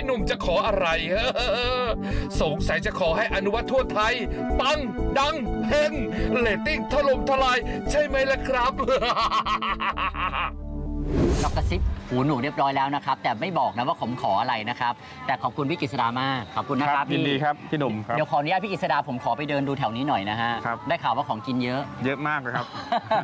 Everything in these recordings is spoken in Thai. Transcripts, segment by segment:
หนุ่มจะขออะไรสงสัยจะขอให้อนุวัตทั่วไทยปังดังเฮงเรตติ้งถล่มทลายใช่ไหมล่ะครับเรากระซิบหูหนูเรียบร้อยแล้วนะครับแต่ไม่บอกนะว่าผมขออะไรนะครับแต่ขอบคุณพี่กฤษดามากขอบคุณนะครับยินดีครับพี่หนุ่มครับเดี๋ยวขออนุญาตพี่กฤษดาผมขอไปเดินดูแถวนี้หน่อยนะฮะได้ข่าวว่าของกินเยอะมากเลยครับ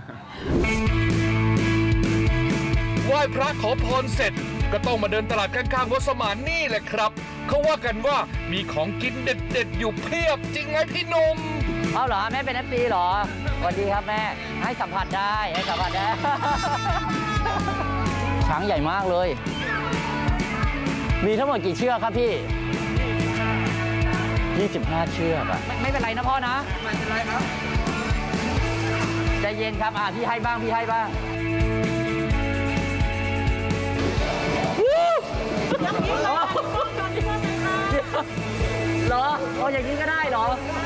ไหว้พระขอพรเสร็จก็ต้องมาเดินตลาดข้างๆวัดสมานนี่แหละครับเขาว่ากันว่ามีของกินเด็ดๆอยู่เพียบจริงไหมพี่หนุ่มเอาเหรอแม่เป็น FC เหรอสวัสดีครับแม่ให้สัมผัสได้ช้างใหญ่มากเลยมีทั้งหมดกี่เชือกครับพี่25เชือกอะไม่เป็นไรนะพ่อนะไม่เป็นไรครับใจเย็นครับพี่ให้บ้างเหรออย่างนี้ก็ได้เหรอ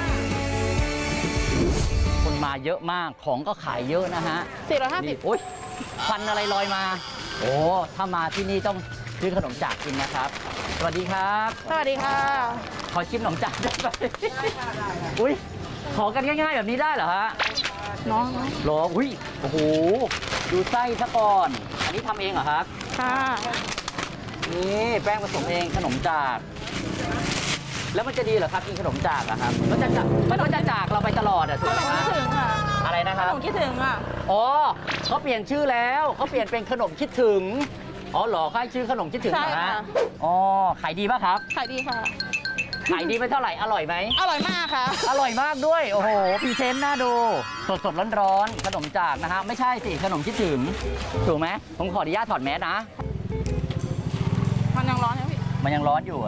คนมาเยอะมากของก็ขายเยอะนะฮะ450อุ๊ยควันอะไรลอยมาโอ้ถ้ามาที่นี่ต้องซื้อขนมจากกินนะครับสวัสดีครับสวัสดีค่ะขอชิมขนมจากได้ไหมอุ๊ยขอกันง่ายๆแบบนี้ได้เหรอฮะน้องหรออุ๊ยโอ้โหดูไส้ซะก่อนอันนี้ทำเองเหรอครับค่ะนี่แป้งผสมเองขนมจากแล้วมันจะดีเหรอครับกินขนมจากอะครับมันจะจากเราไปตลอดอะถูกไหมคิดถึงค่ะอะไรนะครับขนมคิดถึงอะอ๋อเขาเปลี่ยนชื่อแล้วเขาเปลี่ยนเป็นขนมคิดถึงอ๋อเหรอค่ายชื่อขนมคิดถึงนะฮะอ๋อขายดีป่ะครับขายดีค่ะขายดีไม่เท่าไหร่อร่อยไหมอร่อยมากค่ะอร่อยมากด้วยโอ้โหพรีเซนต์น่าดูสดร้อนขนมจากนะฮะไม่ใช่สิขนมคิดถึงถูกไหมผมขออนุญาตถอดแมสนะมันยังร้อนนะพี่มันยังร้อนอยู่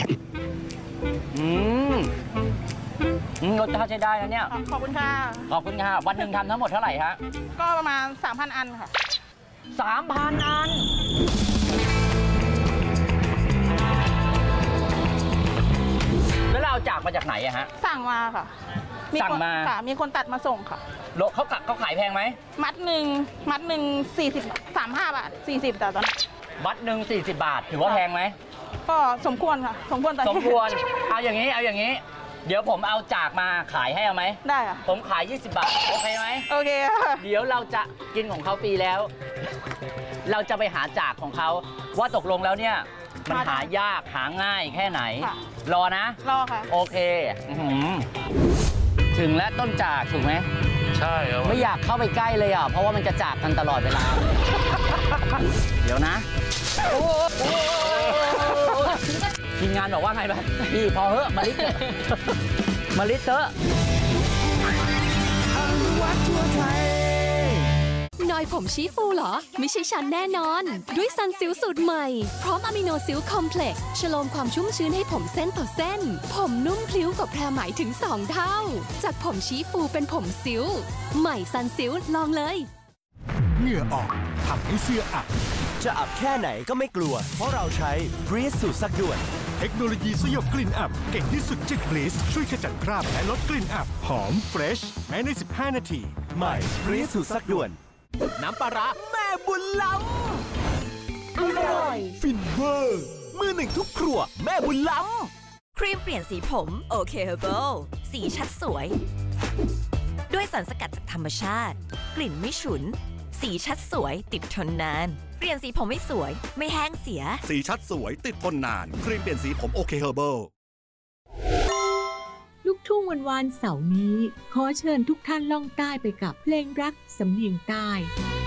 รสชาติใช้ได้นะเนี่ยขอบคุณค่ะวันหนึ่งทำทั้งหมดเท่าไหร่ฮะก็ประมาณ 3,000 อันค่ะ 3,000 อันแล้วเราเอาจากมาจากไหนอะฮะสั่งมาค่ะสั่งมาค่ะมีคนตัดมาส่งค่ะเขาขายแพงไหมมัดหนึ่ง35 บาท40แต่ตอนมัดหนึ่ง40 บาทถือว่าแพงไหมก็สมควรค่ะสมควรเอาอย่างนี้เดี๋ยวผมเอาจากมาขายให้เอาไหมได้ค่ะผมขาย20 บาทโอเคไหมโอเคเดี๋ยวเราจะกินของเขาฟรีแล้วเราจะไปหาจากของเขาว่าตกลงแล้วเนี่ยมันหายากหาง่ายแค่ไหนรอนะรอค่ะโอเคถึงแล้วต้นจากถูกไหมใช่ครับไม่อยากเข้าไปใกล้เลยอ่ะเพราะว่ามันจะจากกันตลอดเวลาเดี๋ยวนะทีมงานบอกว่าไงบ้างพี่พอเหอะมาลิเตอร์นอยผมชี้ฟูเหรอไม่ใช่ฉันแน่นอนด้วยซันซิลสูตรใหม่พร้อมอะมิโนซิลคอมเพล็กซ์ฉโลมความชุ่มชื้นให้ผมเส้นต่อเส้นผมนุ่มพลิ้วกว่าแพรไหมถึง2 เท่าจากผมชี้ฟูเป็นผมซิลใหม่ซันซิลลองเลยเหงื่อออกทำให้เสื้ออับจะอับแค่ไหนก็ไม่กลัวเพราะเราใช้ Breeze สูตรซักด่วนเทคโนโลยีสยบกลิ่นอับเก่งที่สุดจาก Breeze ช่วยขจัดคราบและลดกลิ่นอับหอมเฟรชแม้ใน15 นาทีใหม่ Breeze สูตรซักด่วนน้ำปลาร้าแม่บุญล้ำอร่อยฟินเวอร์มือหนึ่งทุกครัวแม่บุญล้ำครีมเปลี่ยนสีผมโอเคเฮอร์เบิลสีชัดสวยด้วยสารสกัดจากธรรมชาติกลิ่นไม่ฉุนสีชัดสวยติดทนนานเปลี่ยนสีผมไม่สวยไม่แห้งเสียสีชัดสวยติดทนนานครีมเปลี่ยนสีผมโอเคเฮอร์เบิลลูกทุ่งวันเสาร์นี้ขอเชิญทุกท่านล่องใต้ไปกับเพลงรักสำเนียงใต้